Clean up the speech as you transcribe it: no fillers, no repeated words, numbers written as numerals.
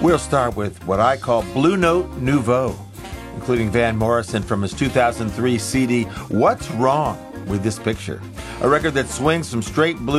We'll start with what I call Blue Note Nouveau, including Van Morrison from his 2003 CD, What's Wrong with This Picture? A record that swings from straight blues